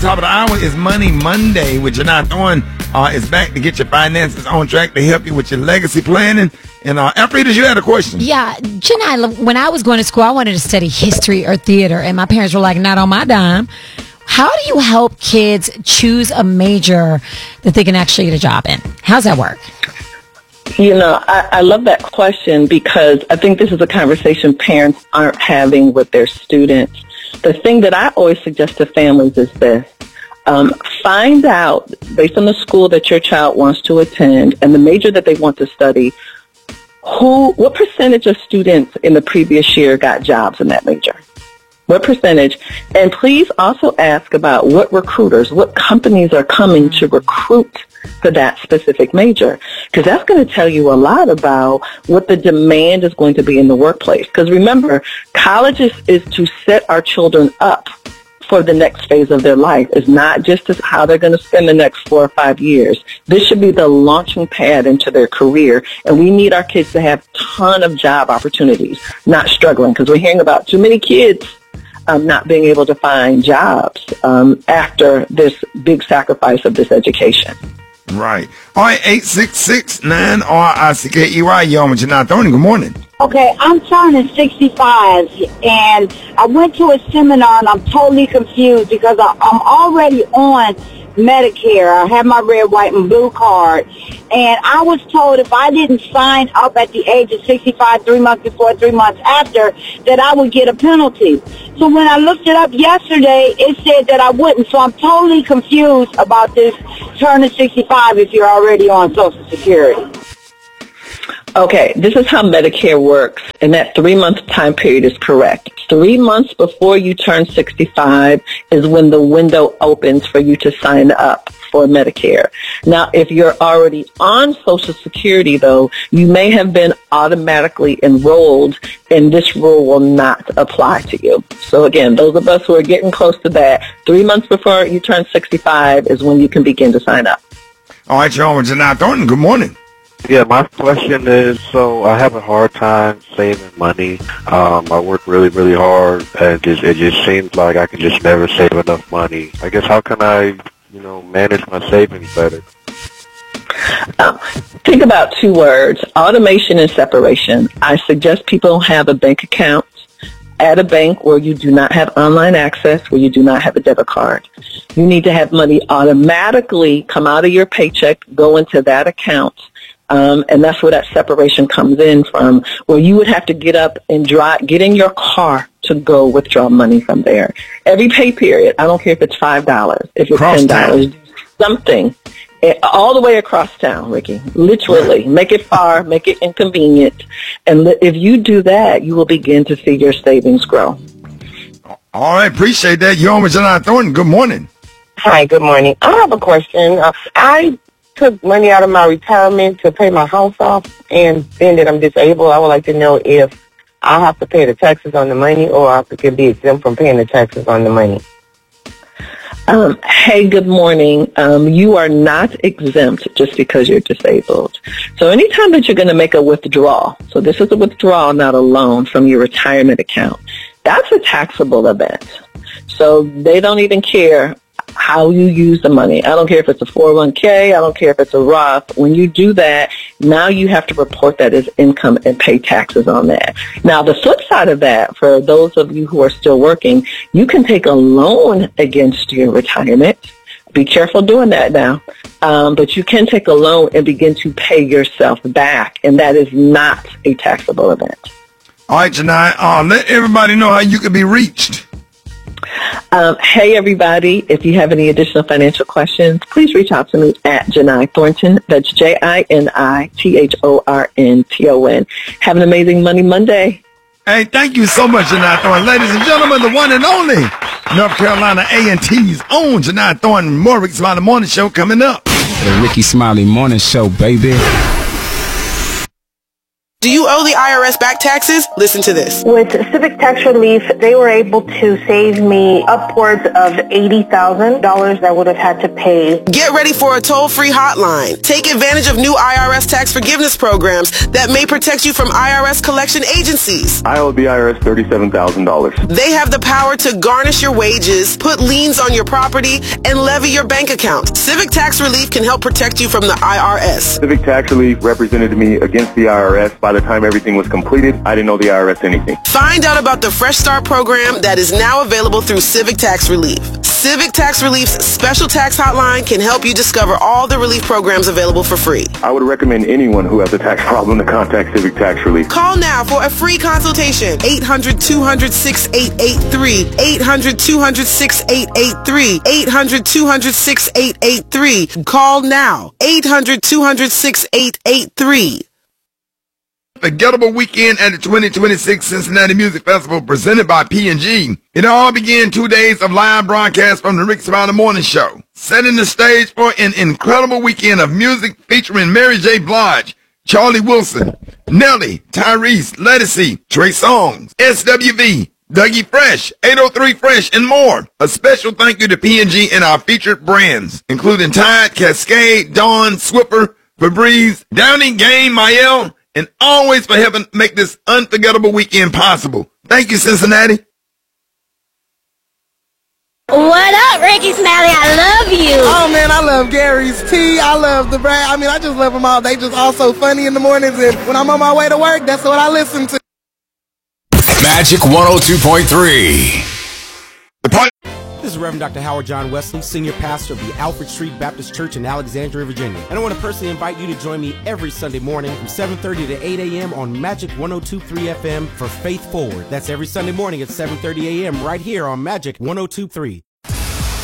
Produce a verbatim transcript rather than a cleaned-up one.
Top of the hour is Money Monday with Janai Thornton. Uh, is back to get your finances on track to help you with your legacy planning. And uh, Alfredas, you had a question. Yeah, Janai, when I was going to school, I wanted to study history or theater, and my parents were like, not on my dime. How do you help kids choose a major that they can actually get a job in? How's that work? You know, I, I love that question because I think this is a conversation parents aren't having with their students. The thing that I always suggest to families is this. Um, find out, based on the school that your child wants to attend and the major that they want to study, who, what percentage of students in the previous year got jobs in that major? What percentage? And please also ask about what recruiters, what companies are coming to recruit for that specific major, because that's going to tell you a lot about what the demand is going to be in the workplace. Because remember, college is, is to set our children up for the next phase of their life. It's not just as how they're going to spend the next four or five years. This should be the launching pad into their career, and we need our kids to have a ton of job opportunities, not struggling, because we're hearing about too many kids Um, not being able to find jobs um, after this big sacrifice of this education. Right. All right, eight six six, nine R I C K E Y. Yo, I'm Janai Thornton. Good morning. Okay, I'm turning sixty-five, and I went to a seminar, and I'm totally confused because I, I'm already on Medicare. I have my red, white, and blue card, and I was told if I didn't sign up at the age of sixty-five, three months before, three months after, that I would get a penalty. So when I looked it up yesterday, it said that I wouldn't. So I'm totally confused about this turning sixty-five if you're already on Social Security. Okay, this is how Medicare works, and that three-month time period is correct. Three months before you turn sixty-five is when the window opens for you to sign up for Medicare. Now, if you're already on Social Security, though, you may have been automatically enrolled, and this rule will not apply to you. So, again, those of us who are getting close to that, three months before you turn sixty-five is when you can begin to sign up. All right, y'all, with Janai Thornton. Good morning. Yeah, my question is, so I have a hard time saving money. Um, I work really, really hard, and just, it just seems like I can just never save enough money. I guess how can I, you know, manage my savings better? Um, think about two words, automation and separation. I suggest people have a bank account at a bank where you do not have online access, where you do not have a debit card. You need to have money automatically come out of your paycheck, go into that account. Um, and that's where that separation comes in from, where you would have to get up and drive, get in your car to go withdraw money from there. Every pay period, I don't care if it's five dollars, if it's Cross ten dollars, town. something, all the way across town, Ricky, literally. Make it far, make it inconvenient. And if you do that, you will begin to see your savings grow. All right, appreciate that. You're on with Janai Thornton. Good morning. Hi, good morning. I have a question. Uh, I took money out of my retirement to pay my house off, and being that I'm disabled, I would like to know if I have to pay the taxes on the money or I can be exempt from paying the taxes on the money. Um, hey, good morning. Um, you are not exempt just because you're disabled. So anytime that you're going to make a withdrawal, so this is a withdrawal, not a loan from your retirement account, that's a taxable event. So they don't even care how you use the money. I don't care if it's a four oh one k. I don't care if it's a Roth. When you do that, now you have to report that as income and pay taxes on that. Now, the flip side of that, for those of you who are still working, you can take a loan against your retirement. Be careful doing that now. Um, but you can take a loan and begin to pay yourself back, and that is not a taxable event. All right, Janai, uh, let everybody know how you can be reached. Um, hey, everybody, if you have any additional financial questions, please reach out to me at Janai Thornton. That's J I N I T H O R N T O N. Have an amazing Money Monday. Hey, thank you so much, Janai Thornton. Ladies and gentlemen, the one and only North Carolina A and T's own Janai Thornton. More Ricky Smiley Morning Show coming up. The Ricky Smiley Morning Show, baby. Do you owe the I R S back taxes? Listen to this. With Civic Tax Relief, they were able to save me upwards of eighty thousand dollars I would have had to pay. Get ready for a toll-free hotline. Take advantage of new I R S tax forgiveness programs that may protect you from I R S collection agencies. I owe the I R S thirty-seven thousand dollars. They have the power to garnish your wages, put liens on your property, and levy your bank account. Civic Tax Relief can help protect you from the I R S. Civic Tax Relief represented me against the I R S. By the time everything was completed, I didn't owe the I R S anything. Find out about the Fresh Start program that is now available through Civic Tax Relief. Civic Tax Relief's special tax hotline can help you discover all the relief programs available for free. I would recommend anyone who has a tax problem to contact Civic Tax Relief. Call now for a free consultation. eight hundred, two hundred, sixty-eight eighty-three. eight hundred, two hundred, sixty-eight eighty-three. eight hundred, two hundred, sixty-eight eighty-three. Call now. eight hundred, two hundred, sixty-eight eighty-three. Unforgettable weekend at the twenty twenty-six Cincinnati Music Festival presented by P and G. It all began two days of live broadcasts from the Rick Survivor Morning Show, setting the stage for an incredible weekend of music featuring Mary J. Blige, Charlie Wilson, Nelly, Tyrese, Lettucey, Trey Songz, S W V, Dougie Fresh, eight oh three Fresh, and more. A special thank you to P and G and our featured brands, including Tide, Cascade, Dawn, Swiffer, Febreze, Downing, Game, Mael, and always for helping make this unforgettable weekend possible. Thank you, Cincinnati. What up, Ricky Smiley? I love you. Oh, man, I love Gary's Tea. I love the brand. I mean, I just love them all. They just all so funny in the mornings, and when I'm on my way to work, that's what I listen to. Magic one oh two point three. This is Reverend Doctor Howard John Wesley, Senior Pastor of the Alfred Street Baptist Church in Alexandria, Virginia. And I want to personally invite you to join me every Sunday morning from seven thirty to eight a.m. on Magic one oh two point three F M for Faith Forward. That's every Sunday morning at seven thirty a.m. right here on Magic one oh two point three.